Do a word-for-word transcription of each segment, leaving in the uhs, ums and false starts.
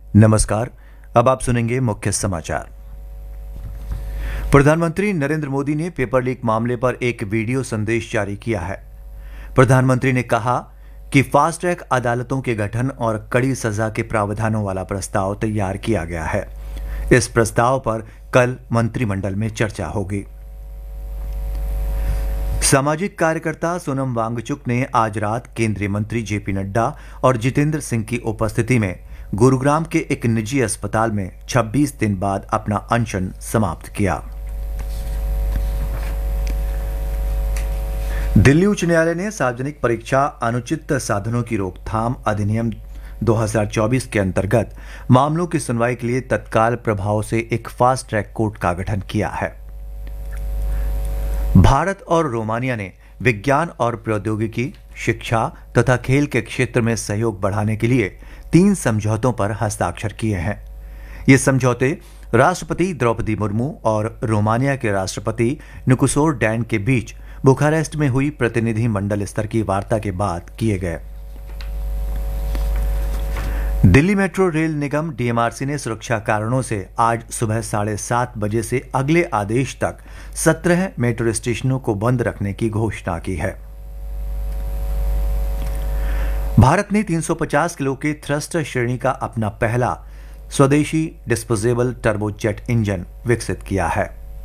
नमस्कार। अब आप सुनेंगे मुख्य समाचार। प्रधानमंत्री नरेंद्र मोदी ने पेपर लीक मामले पर एक वीडियो संदेश जारी किया है। प्रधानमंत्री ने कहा कि फास्ट ट्रैक अदालतों के गठन और कड़ी सजा के प्रावधानों वाला प्रस्ताव तैयार किया गया है। इस प्रस्ताव पर कल मंत्रिमंडल में चर्चा होगी। सामाजिक कार्यकर्ता सोनम वांगचुक ने आज रात केंद्रीय मंत्री जेपी नड्डा और जितेंद्र सिंह की उपस्थिति में गुरुग्राम के एक निजी अस्पताल में छब्बीस दिन बाद अपना अनशन समाप्त किया। दिल्ली उच्च न्यायालय ने सार्वजनिक परीक्षा अनुचित साधनों की रोकथाम अधिनियम दो हज़ार चौबीस के अंतर्गत मामलों की सुनवाई के लिए तत्काल प्रभाव से एक फास्ट ट्रैक कोर्ट का गठन किया है। भारत और रोमानिया ने विज्ञान और प्रौद्योगिकी, शिक्षा तथा खेल के क्षेत्र में सहयोग बढ़ाने के लिए तीन समझौतों पर हस्ताक्षर किए हैं। ये समझौते राष्ट्रपति द्रौपदी मुर्मू और रोमानिया के राष्ट्रपति निकोसोर डैन के बीच बुखारेस्ट में हुई प्रतिनिधि मंडल स्तर की वार्ता के बाद किए गए। दिल्ली मेट्रो रेल निगम डीएमआरसी ने सुरक्षा कारणों से आज सुबह साढ़े सात बजे से अगले आदेश तक सत्रह मेट्रो स्टेशनों को बंद रखने की घोषणा की है। भारत ने तीन सौ पचास किलो के थ्रस्ट श्रेणी का अपना पहला स्वदेशी डिस्पोजेबल टर्बोजेट इंजन विकसित किया है।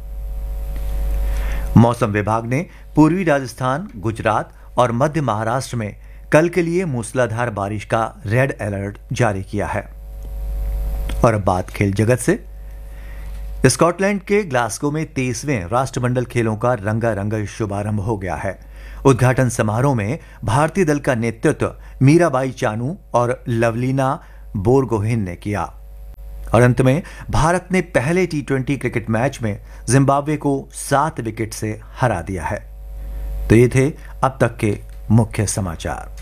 मौसम विभाग ने पूर्वी राजस्थान, गुजरात और मध्य महाराष्ट्र में कल के लिए मूसलाधार बारिश का रेड अलर्ट जारी किया है। और अब बात खेल जगत से। स्कॉटलैंड के ग्लासगो में तेईसवें राष्ट्रमंडल खेलों का रंगारंग शुभारंभ हो गया है। उद्घाटन समारोह में भारतीय दल का नेतृत्व मीराबाई चानू और लवलीना बोरगोहेन ने किया। और अंत में भारत ने पहले टी ट्वेंटी क्रिकेट मैच में जिम्बाब्वे को सात विकेट से हरा दिया है। तो ये थे अब तक के मुख्य समाचार।